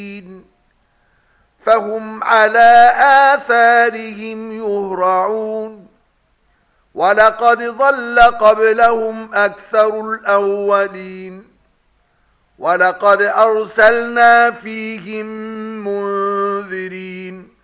فهم على آثارهم يهرعون ولقد ضل قبلهم أكثر الأولين ولقد أرسلنا فيهم منذرين